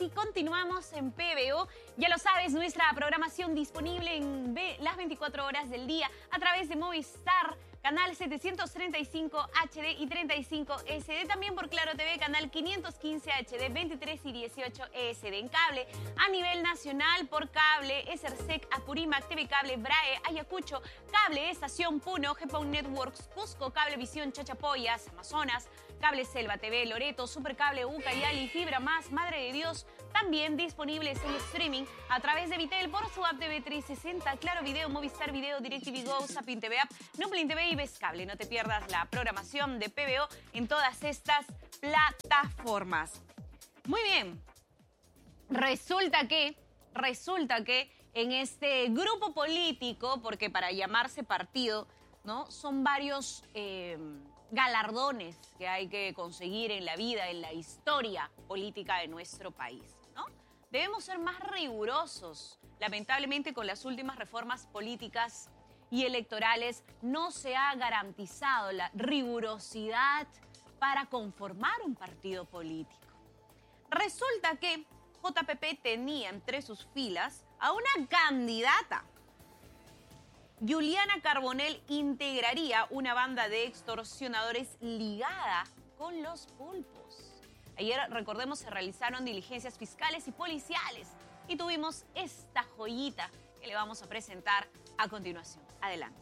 aquí continuamos en PBO. Ya lo sabes, nuestra programación disponible en las 24 horas del día a través de Movistar, canal 735 HD y 35 SD. También por Claro TV, canal 515 HD, 23 y 18 SD. En cable, a nivel nacional, por cable, Esersec, Apurímac, TV Cable, Brae, Ayacucho, Cable Estación Puno, GPON Networks, Cusco, Cablevisión, Chachapoyas, Amazonas, Cable Selva TV, Loreto, Supercable, Ucayali, Fibra Más, Madre de Dios, también disponibles en streaming a través de Vitel por su app TV 360, Claro Video, Movistar Video, DirecTV Go, Zapin TV App, Nuplin TV y Ves Cable. No te pierdas la programación de PBO en todas estas plataformas. Muy bien, resulta que en este grupo político, porque para llamarse partido, ¿no?, son varios galardones que hay que conseguir en la vida, en la historia política de nuestro país, ¿no? Debemos ser más rigurosos. Lamentablemente, con las últimas reformas políticas y electorales no se ha garantizado la rigurosidad para conformar un partido político. Resulta que JPP tenía entre sus filas a una candidata. Juliana Carbonell integraría una banda de extorsionadores ligada con los pulpos. Ayer, recordemos, se realizaron diligencias fiscales y policiales y tuvimos esta joyita que le vamos a presentar a continuación. Adelante.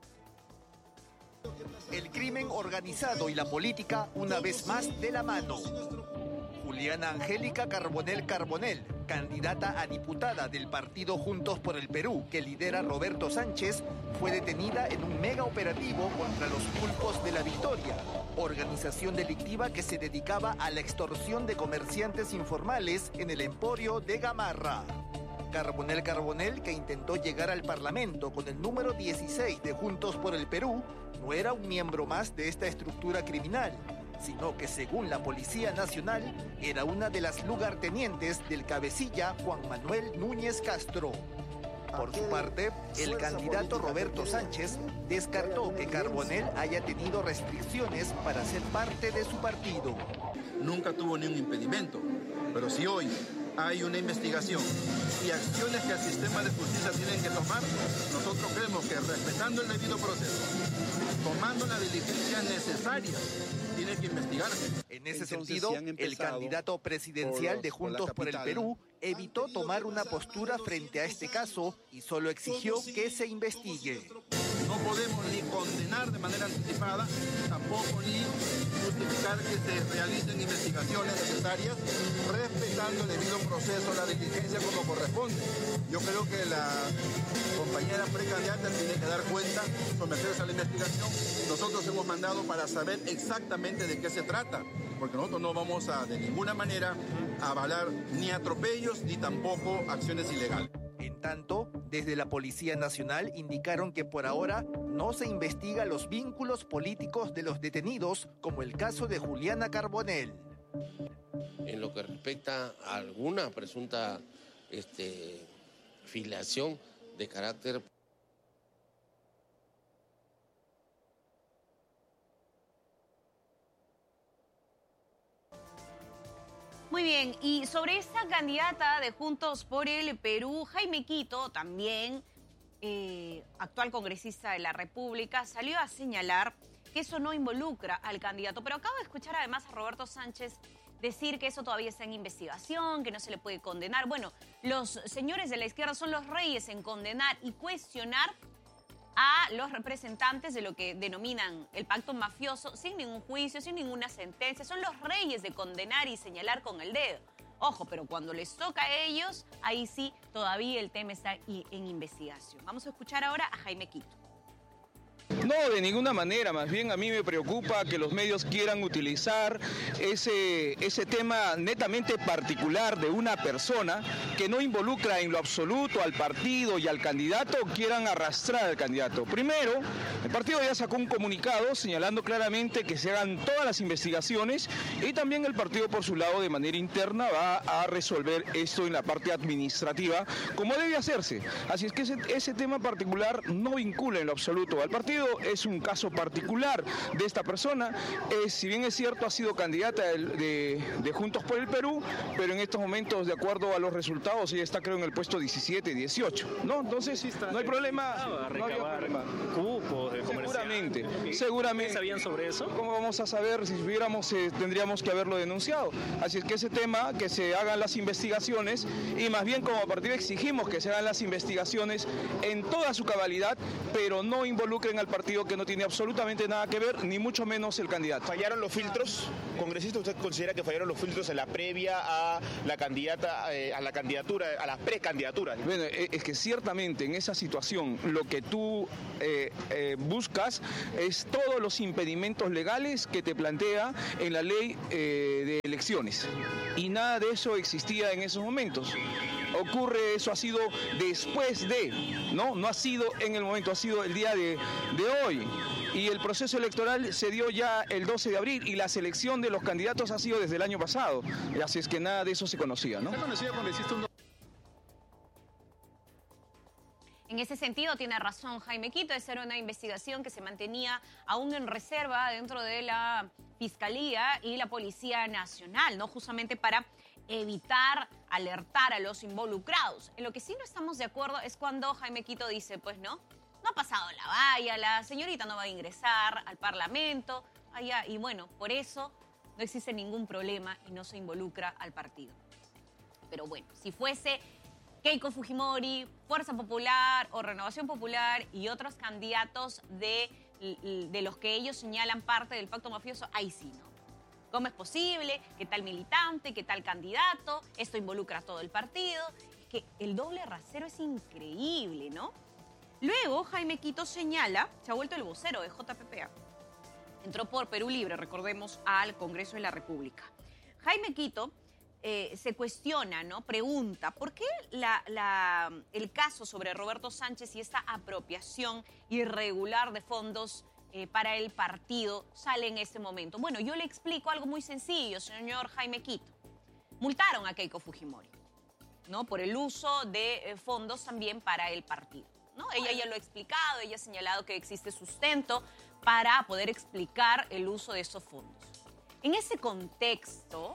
El crimen organizado y la política una vez más de la mano. Juliana Angélica Carbonell, candidata a diputada del partido Juntos por el Perú, que lidera Roberto Sánchez, fue detenida en un mega operativo contra los pulpos de la Victoria, organización delictiva que se dedicaba a la extorsión de comerciantes informales en el emporio de Gamarra. Carbonell, que intentó llegar al Parlamento con el número 16 de Juntos por el Perú, no era un miembro más de esta estructura criminal, sino que, según la Policía Nacional, era una de las lugartenientes del cabecilla Juan Manuel Núñez Castro. Por su parte, el candidato Roberto Sánchez descartó que Carbonell haya tenido restricciones para ser parte de su partido. Nunca tuvo ningún impedimento, pero si hoy hay una investigación y acciones que el sistema de justicia tienen que tomar, nosotros creemos que, respetando el debido proceso, tomando las diligencias necesarias, tiene que investigarse. En ese sentido, el candidato presidencial de Juntos por el Perú evitó tomar una postura frente a este caso y solo exigió que se investigue. No podemos ni condenar de manera anticipada, tampoco ni justificar que se realicen investigaciones necesarias, respetando el debido proceso, la diligencia como corresponde. Yo creo que la compañera precandidata tiene que dar cuenta, someterse a la investigación. Nosotros hemos mandado para saber exactamente de qué se trata, porque nosotros no vamos a, de ninguna manera, a avalar ni atropellos ni tampoco acciones ilegales. En tanto, desde la Policía Nacional indicaron que por ahora no se investiga los vínculos políticos de los detenidos, como el caso de Juliana Carbonell. En lo que respecta a alguna presunta filiación de carácter Muy bien, y sobre esta candidata de Juntos por el Perú, Jaime Quito, también actual congresista de la República, salió a señalar que eso no involucra al candidato. Pero acabo de escuchar además a Roberto Sánchez decir que eso todavía está en investigación, que no se le puede condenar. Bueno, los señores de la izquierda son los reyes en condenar y cuestionar a los representantes de lo que denominan el pacto mafioso sin ningún juicio, sin ninguna sentencia. Son los reyes de condenar y señalar con el dedo. Ojo, pero cuando les toca a ellos, ahí sí todavía el tema está en investigación. Vamos a escuchar ahora a Jaime Quito. No, de ninguna manera, más bien a mí me preocupa que los medios quieran utilizar ese tema netamente particular de una persona que no involucra en lo absoluto al partido y al candidato, quieran arrastrar al candidato. Primero, el partido ya sacó un comunicado señalando claramente que se hagan todas las investigaciones y también el partido por su lado de manera interna va a resolver esto en la parte administrativa como debe hacerse. Así es que ese tema particular no vincula en lo absoluto al partido partido, es un caso particular de esta persona. Si bien es cierto, ha sido candidata de Juntos por el Perú, pero en estos momentos, de acuerdo a los resultados, ella está, creo, en el puesto 17, 18, ¿no? Entonces, no hay problema. No había problema. Cupos de Seguramente. ¿Sabían sobre eso? ¿Cómo vamos a saber? Si hubiéramos, tendríamos que haberlo denunciado. Así es que ese tema, que se hagan las investigaciones, y más bien como partido exigimos que se hagan las investigaciones en toda su cabalidad, pero no involucren al partido, que no tiene absolutamente nada que ver, ni mucho menos el candidato. ¿Fallaron los filtros? Congresista, ¿usted considera que fallaron los filtros en la previa a la candidata, a la candidatura, a la precandidatura? Bueno, es que ciertamente en esa situación lo que tú buscas es todos los impedimentos legales que te plantea en la ley de elecciones, y nada de eso existía en esos momentos. Eso ha sido después de, no ha sido en el momento, ha sido el día de hoy. Y el proceso electoral se dio ya el 12 de abril y la selección de los candidatos ha sido desde el año pasado. Así es que nada de eso se conocía, ¿no? En ese sentido, tiene razón Jaime Quito, esa era una investigación que se mantenía aún en reserva dentro de la Fiscalía y la Policía Nacional, ¿no? Justamente para evitar alertar a los involucrados. En lo que sí no estamos de acuerdo es cuando Jaime Quito dice, pues no ha pasado la valla, la señorita no va a ingresar al Parlamento, allá, y bueno, por eso no existe ningún problema y no se involucra al partido. Pero bueno, si fuese Keiko Fujimori, Fuerza Popular o Renovación Popular y otros candidatos de los que ellos señalan parte del pacto mafioso, ahí sí, ¿no? ¿Cómo es posible? ¿Qué tal militante? ¿Qué tal candidato? Esto involucra a todo el partido. Es que el doble rasero es increíble, ¿no? Luego, Jaime Quito señala, se ha vuelto el vocero de JPPA. Entró por Perú Libre, recordemos, al Congreso de la República. Jaime Quito se cuestiona, ¿no? Pregunta, ¿por qué el caso sobre Roberto Sánchez y esta apropiación irregular de fondos para el partido sale en este momento? Bueno, yo le explico algo muy sencillo, señor Jaime Quito. Multaron a Keiko Fujimori, ¿no? Por el uso de fondos también para el partido, ¿no? Ella ya lo ha explicado, ella ha señalado que existe sustento para poder explicar el uso de esos fondos. En este contexto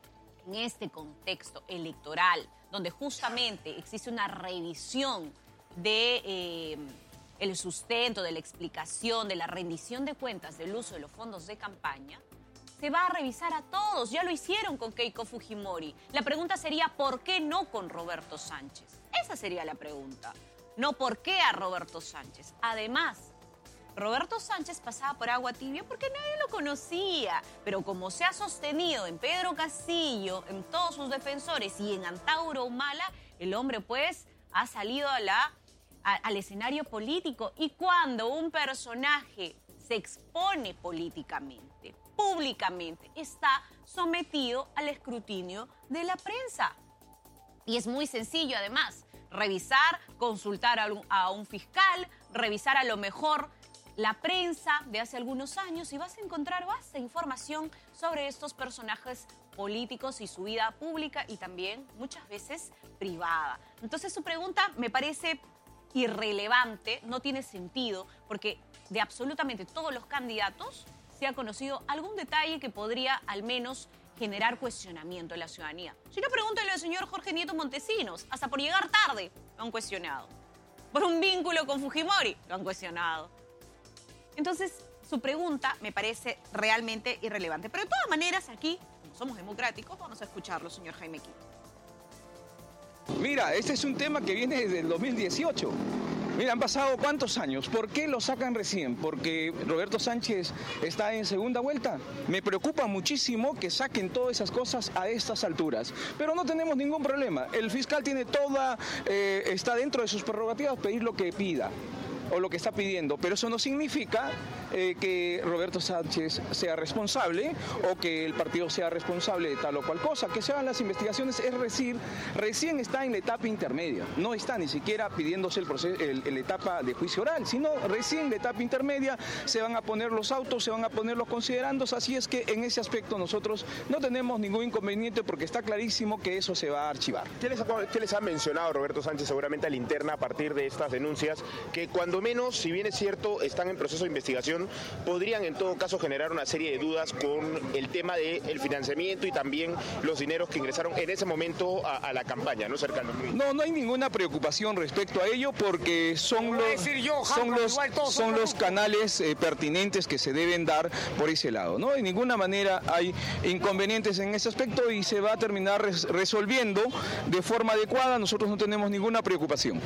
electoral, donde justamente existe una revisión de el sustento, de la explicación, de la rendición de cuentas del uso de los fondos de campaña, se va a revisar a todos. Ya lo hicieron con Keiko Fujimori. La pregunta sería, ¿por qué no con Roberto Sánchez? Esa sería la pregunta. No, ¿por qué a Roberto Sánchez? Además, Roberto Sánchez pasaba por agua tibia porque nadie lo conocía. Pero como se ha sostenido en Pedro Castillo, en todos sus defensores y en Antauro Humala, el hombre pues ha salido al escenario político. Y cuando un personaje se expone políticamente, públicamente, está sometido al escrutinio de la prensa. Y es muy sencillo además, revisar, consultar a un fiscal, revisar a lo mejor la prensa de hace algunos años y vas a encontrar vasta información sobre estos personajes políticos y su vida pública y también muchas veces privada. Entonces su pregunta me parece irrelevante, no tiene sentido, porque de absolutamente todos los candidatos se ha conocido algún detalle que podría al menos generar cuestionamiento en la ciudadanía. Si no, pregúntale al señor Jorge Nieto Montesinos, hasta por llegar tarde lo han cuestionado. Por un vínculo con Fujimori lo han cuestionado. Entonces, su pregunta me parece realmente irrelevante. Pero de todas maneras, aquí, como somos democráticos, vamos a escucharlo, señor Jaime Quito. Mira, este es un tema que viene desde el 2018. Mira, han pasado ¿cuántos años? ¿Por qué lo sacan recién? ¿Porque Roberto Sánchez está en segunda vuelta? Me preocupa muchísimo que saquen todas esas cosas a estas alturas. Pero no tenemos ningún problema. El fiscal tiene está dentro de sus prerrogativas pedir lo que pida o lo que está pidiendo, pero eso no significa que Roberto Sánchez sea responsable o que el partido sea responsable de tal o cual cosa. Que se hagan las investigaciones, es decir, recién está en la etapa intermedia, no está ni siquiera pidiéndose la etapa de juicio oral, sino recién en la etapa intermedia se van a poner los autos, se van a poner los considerandos, así es que en ese aspecto nosotros no tenemos ningún inconveniente porque está clarísimo que eso se va a archivar. ¿Qué les ha mencionado Roberto Sánchez seguramente a la interna a partir de estas denuncias? Que cuando cuando menos, si bien es cierto, están en proceso de investigación, podrían en todo caso generar una serie de dudas con el tema del financiamiento y también los dineros que ingresaron en ese momento a la campaña, ¿no, cercano? No hay ninguna preocupación respecto a ello porque son los canales pertinentes que se deben dar por ese lado, ¿no? De ninguna manera hay inconvenientes en ese aspecto y se va a terminar resolviendo de forma adecuada. Nosotros no tenemos ninguna preocupación.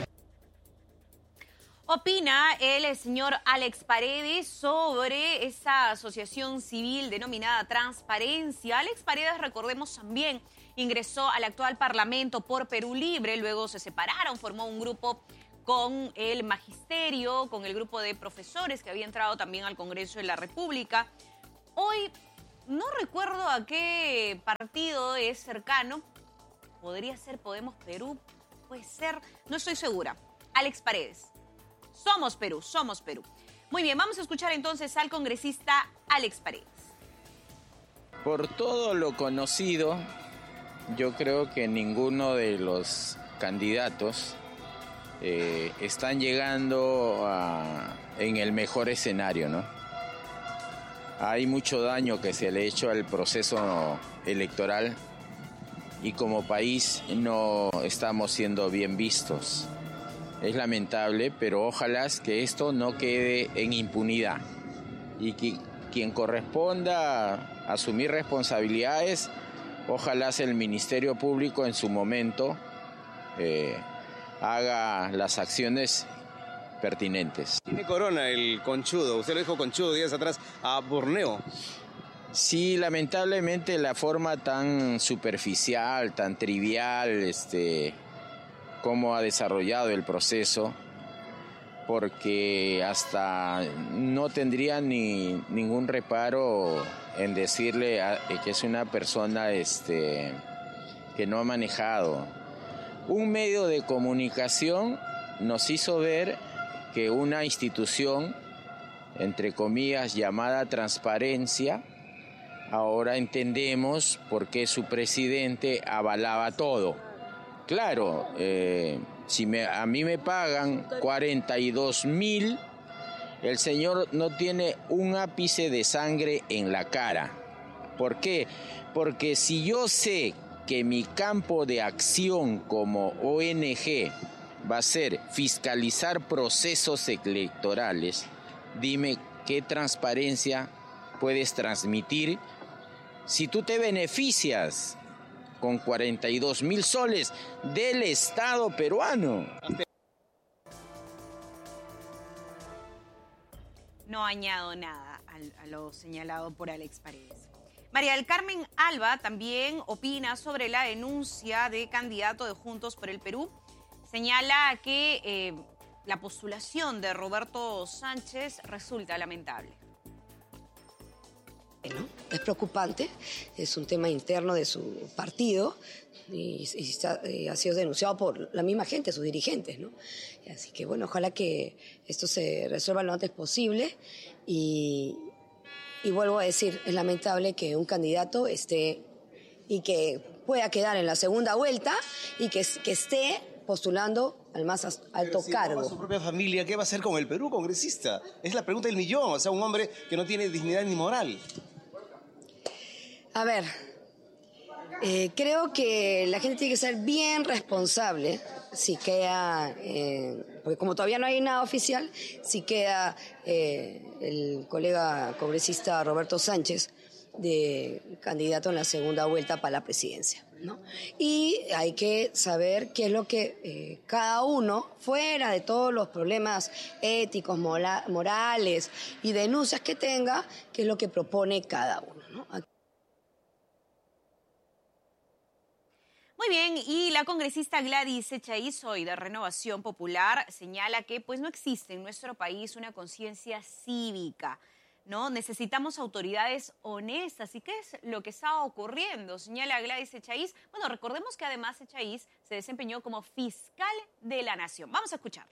Opina el señor Alex Paredes sobre esa asociación civil denominada Transparencia. Alex Paredes, recordemos, también ingresó al actual Parlamento por Perú Libre, luego se separaron, formó un grupo con el magisterio, con el grupo de profesores que había entrado también al Congreso de la República. Hoy no recuerdo a qué partido es cercano, podría ser Podemos Perú, puede ser, no estoy segura. Alex Paredes. Somos Perú, somos Perú. Muy bien, vamos a escuchar entonces al congresista Alex Paredes. Por todo lo conocido, yo creo que ninguno de los candidatos están llegando en el mejor escenario, ¿no? Hay mucho daño que se le ha hecho al proceso electoral y como país no estamos siendo bien vistos. Es lamentable, pero ojalá que esto no quede en impunidad y que quien corresponda a asumir responsabilidades, ojalá el Ministerio Público en su momento haga las acciones pertinentes. Tiene corona el conchudo, usted lo dijo conchudo días atrás a Borneo. Sí, lamentablemente la forma tan superficial, tan trivial, cómo ha desarrollado el proceso, porque hasta no tendría ningún reparo en decirle que es una persona que no ha manejado. Un medio de comunicación nos hizo ver que una institución, entre comillas, llamada Transparencia, ahora entendemos por qué su presidente avalaba todo. Claro, si a mí me pagan 42,000, el señor no tiene un ápice de sangre en la cara. ¿Por qué? Porque si yo sé que mi campo de acción como ONG va a ser fiscalizar procesos electorales, dime qué transparencia puedes transmitir si tú te beneficias con 42,000 soles del Estado peruano. No añado nada a lo señalado por Alex Paredes. María del Carmen Alba también opina sobre la denuncia de candidato de Juntos por el Perú. Señala que la postulación de Roberto Sánchez resulta lamentable. Bueno, es preocupante, es un tema interno de su partido y ha sido denunciado por la misma gente, sus dirigentes, ¿no? Así que bueno, ojalá que esto se resuelva lo antes posible y vuelvo a decir, es lamentable que un candidato esté y que pueda quedar en la segunda vuelta y que esté postulando al más alto cargo. A su propia familia, ¿qué va a hacer con el Perú, congresista? Es la pregunta del millón, o sea, un hombre que no tiene dignidad ni moral. A ver, creo que la gente tiene que ser bien responsable si queda, porque como todavía no hay nada oficial, si queda el colega congresista Roberto Sánchez de candidato en la segunda vuelta para la presidencia, ¿no? Y hay que saber qué es lo que cada uno, fuera de todos los problemas éticos, morales y denuncias que tenga, qué es lo que propone cada uno, ¿no? Muy bien, y la congresista Gladys Echaíz, hoy de Renovación Popular, señala que pues no existe en nuestro país una conciencia cívica, ¿no? Necesitamos autoridades honestas. ¿Y qué es lo que está ocurriendo? Señala Gladys Echaíz. Bueno, recordemos que además Echaíz se desempeñó como fiscal de la Nación. Vamos a escuchar.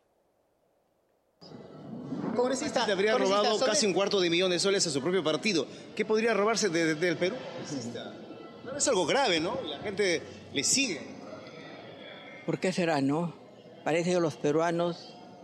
Congresista, le habría robado casi $250,000 de soles a su propio partido. ¿Qué podría robarse del Perú? No es algo grave, ¿no? La gente le sigue. ¿Por qué será, no? Parece que los peruanos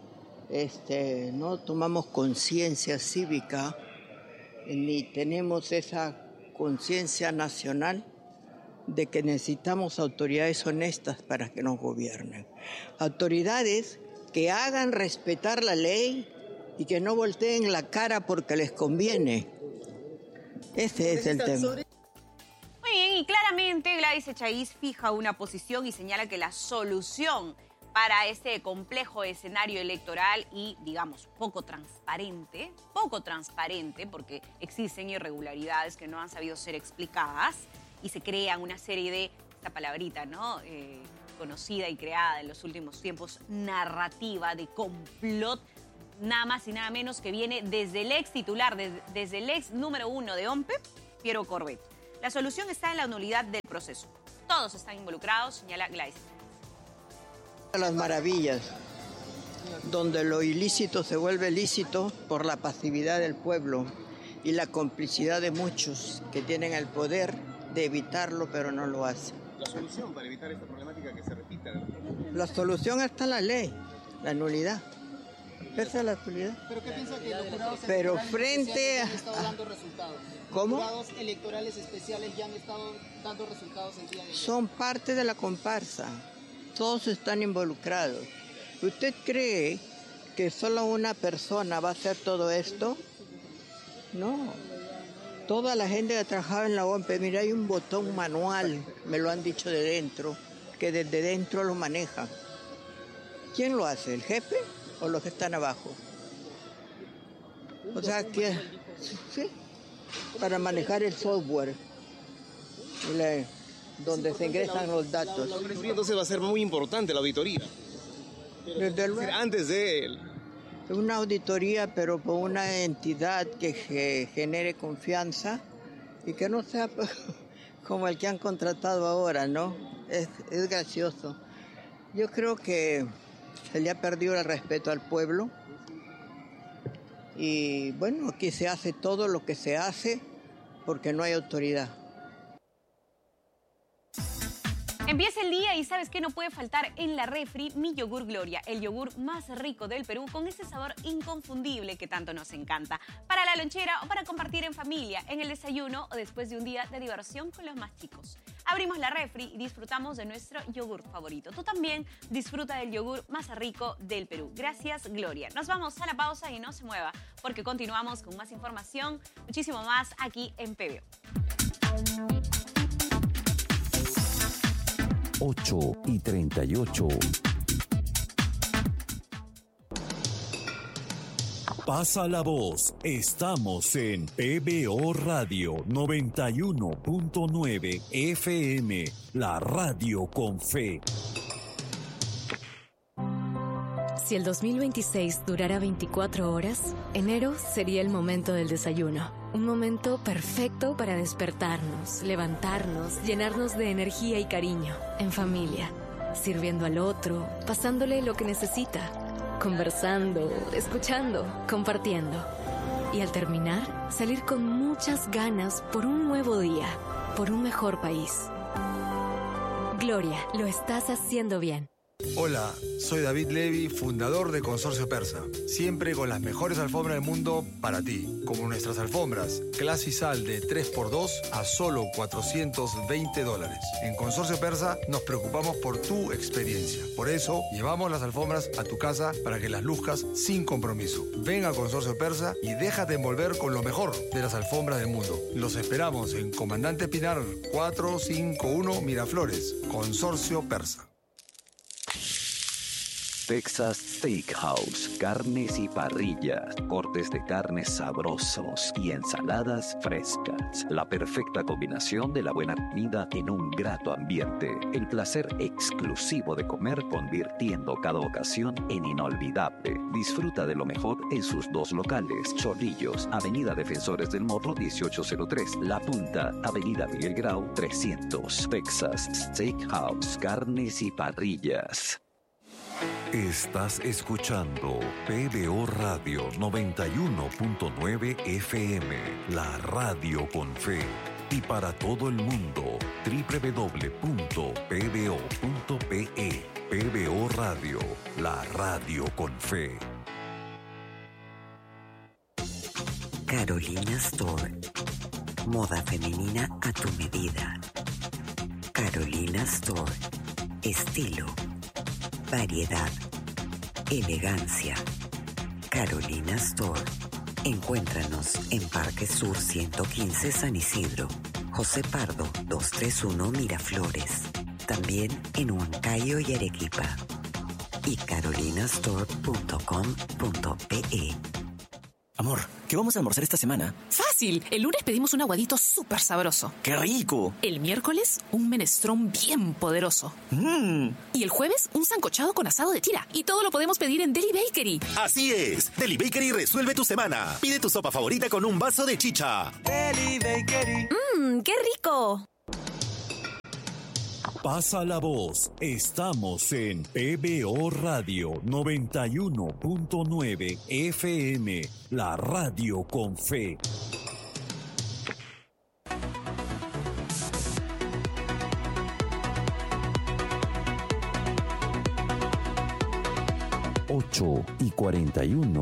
no tomamos conciencia cívica ni tenemos esa conciencia nacional de que necesitamos autoridades honestas para que nos gobiernen. Autoridades que hagan respetar la ley y que no volteen la cara porque les conviene. Ese es el tema. Muy bien, y claramente Gladys Echaíz fija una posición y señala que la solución para este complejo escenario electoral y, digamos, poco transparente, porque existen irregularidades que no han sabido ser explicadas y se crean una serie de, esta palabrita, ¿no?, conocida y creada en los últimos tiempos, narrativa de complot, nada más y nada menos que viene desde el ex titular, desde el ex número 1 de OMPE, Piero Corbett. La solución está en la nulidad del proceso. Todos están involucrados, señala Gladys. Las maravillas, donde lo ilícito se vuelve lícito por la pasividad del pueblo y la complicidad de muchos que tienen el poder de evitarlo, pero no lo hacen. La solución para evitar esta problemática que se repita. La solución está en la ley, la nulidad. Esa es la nulidad. ¿Pero qué piensa que los jurados frente han estado dando resultados? ¿Cómo? Los jurados electorales especiales ya han estado dando resultados el día de hoy. Son parte de la comparsa. Todos están involucrados. ¿Usted cree que solo una persona va a hacer todo esto? No. Toda la gente que trabajaba en la OMPE, mira, hay un botón manual, me lo han dicho de dentro, que desde dentro lo maneja. ¿Quién lo hace? ¿El jefe o los que están abajo? O sea, que sí, para manejar el software, donde se ingresan los datos. La auditoría entonces va a ser muy importante, la auditoría. Desde luego. Antes de una auditoría, pero por una entidad que genere confianza y que no sea como el que han contratado ahora, ¿no? Es gracioso. Yo creo que se le ha perdido el respeto al pueblo y bueno, aquí se hace todo lo que se hace porque no hay autoridad. Empieza el día y ¿sabes qué no puede faltar en la refri? Mi yogur Gloria, el yogur más rico del Perú con ese sabor inconfundible que tanto nos encanta. Para la lonchera o para compartir en familia, en el desayuno o después de un día de diversión con los más chicos. Abrimos la refri y disfrutamos de nuestro yogur favorito. Tú también disfruta del yogur más rico del Perú. Gracias, Gloria. Nos vamos a la pausa y no se mueva porque continuamos con más información, muchísimo más aquí en PBO. 8:38. Pasa la voz. Estamos en PBO Radio 91.9 FM, la radio con fe. Si el 2026 durara 24 horas, enero sería el momento del desayuno. Un momento perfecto para despertarnos, levantarnos, llenarnos de energía y cariño, en familia, sirviendo al otro, pasándole lo que necesita, conversando, escuchando, compartiendo. Y al terminar, salir con muchas ganas por un nuevo día, por un mejor país. Gloria, lo estás haciendo bien. Hola, soy David Levy, fundador de Consorcio Persa. Siempre con las mejores alfombras del mundo para ti. Como nuestras alfombras, Clase y Sal de 3x2 a solo $420. En Consorcio Persa nos preocupamos por tu experiencia. Por eso, llevamos las alfombras a tu casa para que las luzcas sin compromiso. Ven a Consorcio Persa y déjate envolver con lo mejor de las alfombras del mundo. Los esperamos en Comandante Pinar 451 Miraflores. Consorcio Persa. Texas Steakhouse, carnes y parrillas, cortes de carnes sabrosos y ensaladas frescas. La perfecta combinación de la buena comida en un grato ambiente. El placer exclusivo de comer convirtiendo cada ocasión en inolvidable. Disfruta de lo mejor en sus dos locales. Chorrillos, Avenida Defensores del Morro 1803. La Punta, Avenida Miguel Grau 300. Texas Steakhouse, carnes y parrillas. Estás escuchando PBO Radio 91.9 FM, la radio con fe. Y para todo el mundo, www.pbo.pe. PBO Radio, la radio con fe. Carolina Store. Moda femenina a tu medida. Carolina Store. Estilo, variedad, elegancia. Carolina Store. Encuéntranos en Parque Sur 115 San Isidro, José Pardo 231 Miraflores. También en Huancayo y Arequipa. Y carolinastore.com.pe. Amor, ¿qué vamos a almorzar esta semana? ¡Fácil! El lunes pedimos un aguadito súper sabroso. ¡Qué rico! El miércoles, un menestrón bien poderoso. Y el jueves, un sancochado con asado de tira. Y todo lo podemos pedir en Deli Bakery. Así es. Deli Bakery resuelve tu semana. Pide tu sopa favorita con un vaso de chicha. Deli Bakery. ¡Qué rico! Pasa la voz. Estamos en PBO Radio 91.9 FM, la radio con fe. Ocho y 41.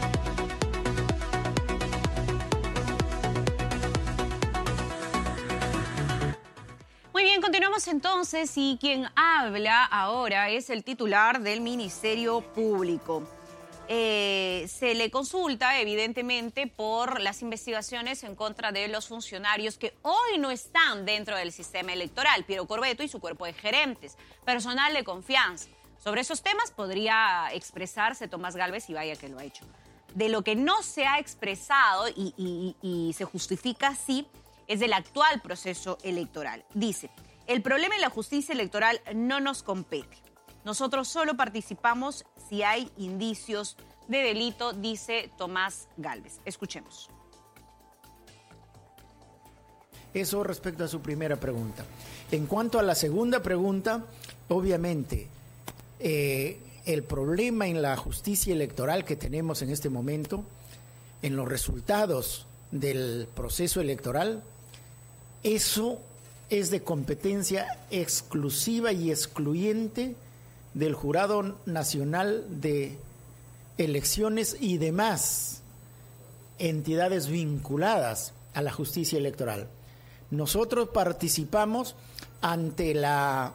Continuamos entonces y quien habla ahora es el titular del Ministerio Público. Se le consulta evidentemente por las investigaciones en contra de los funcionarios que hoy no están dentro del sistema electoral, Piero Corbeto y su cuerpo de gerentes, personal de confianza. Sobre esos temas podría expresarse Tomás Gálvez y vaya que lo ha hecho. De lo que no se ha expresado y se justifica así es del actual proceso electoral. Dice: el problema en la justicia electoral no nos compete. Nosotros solo participamos si hay indicios de delito, dice Tomás Gálvez. Escuchemos. Eso respecto a su primera pregunta. En cuanto a la segunda pregunta, obviamente, el problema en la justicia electoral que tenemos en este momento, en los resultados del proceso electoral, eso es de competencia exclusiva y excluyente del Jurado Nacional de Elecciones y demás entidades vinculadas a la justicia electoral. Nosotros participamos ante la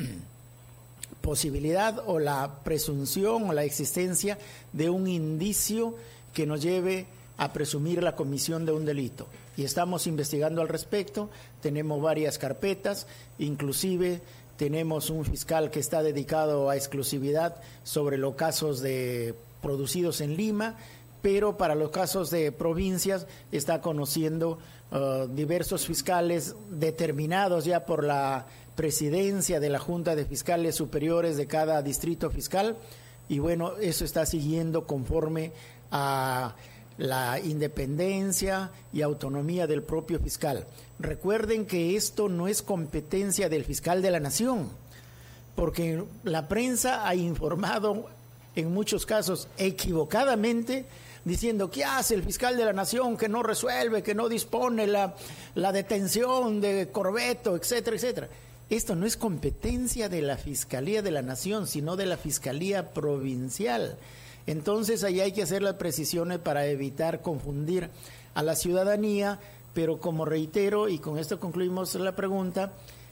posibilidad o la presunción o la existencia de un indicio que nos lleve a presumir la comisión de un delito. Y estamos investigando al respecto, tenemos varias carpetas, inclusive tenemos un fiscal que está dedicado a exclusividad sobre los casos producidos en Lima, pero para los casos de provincias está conociendo diversos fiscales determinados ya por la presidencia de la Junta de Fiscales Superiores de cada distrito fiscal, y bueno, eso está siguiendo conforme a la independencia y autonomía del propio fiscal. Recuerden que esto no es competencia del fiscal de la Nación, porque la prensa ha informado en muchos casos equivocadamente, diciendo ¿qué hace el fiscal de la Nación que no resuelve, que no dispone la detención de Corbeto, etcétera, etcétera? Esto no es competencia de la Fiscalía de la Nación, sino de la Fiscalía Provincial. Entonces ahí hay que hacer las precisiones para evitar confundir a la ciudadanía, pero como reitero, y con esto concluimos la pregunta,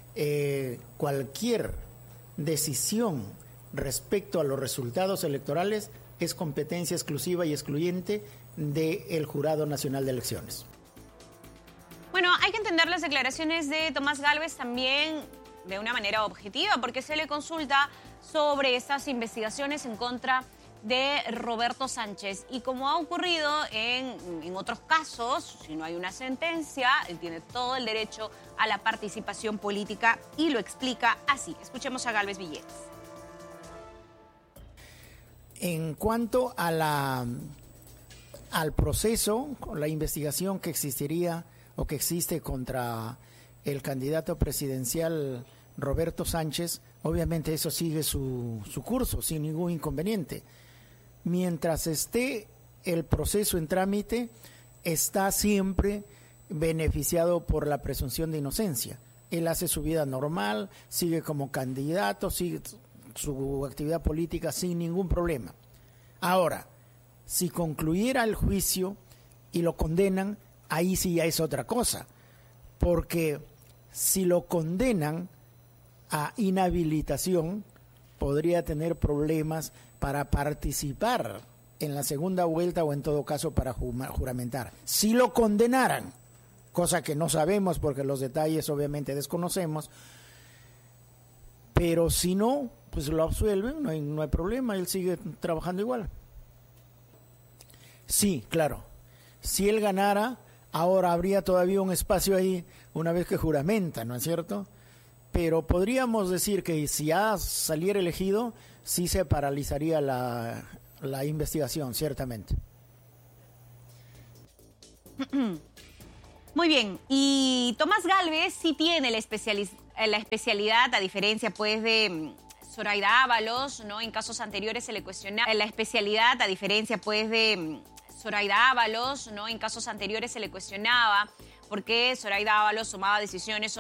cualquier decisión respecto a los resultados electorales es competencia exclusiva y excluyente del Jurado Nacional de Elecciones. Bueno, hay que entender las declaraciones de Tomás Gálvez también de una manera objetiva, porque se le consulta sobre estas investigaciones en contra de Roberto Sánchez. Y como ha ocurrido en otros casos, si no hay una sentencia, él tiene todo el derecho a la participación política y lo explica así. Escuchemos a Gálvez Villegas. En cuanto a al proceso, la investigación que existiría o que existe contra el candidato presidencial Roberto Sánchez, obviamente eso sigue su curso sin ningún inconveniente. Mientras esté el proceso en trámite, está siempre beneficiado por la presunción de inocencia. Él hace su vida normal, sigue como candidato, sigue su actividad política sin ningún problema. Ahora, si concluyera el juicio y lo condenan, ahí sí ya es otra cosa. Porque si lo condenan a inhabilitación, podría tener problemas para participar en la segunda vuelta o en todo caso para juramentar. Si lo condenaran, cosa que no sabemos porque los detalles obviamente desconocemos, pero si no, pues lo absuelven, no hay problema, él sigue trabajando igual. Sí, claro, si él ganara, ahora habría todavía un espacio ahí una vez que juramenta, ¿no es cierto? Pero podríamos decir que si ya saliera elegido, sí se paralizaría la investigación, ciertamente. Muy bien, y Tomás Gálvez sí tiene la especialidad, a diferencia pues de Zoraida Ábalos, ¿no? En casos anteriores se le cuestionaba la especialidad, a diferencia pues de Zoraida Ábalos, ¿no? En casos anteriores se le cuestionaba por qué Zoraida Ábalos tomaba decisiones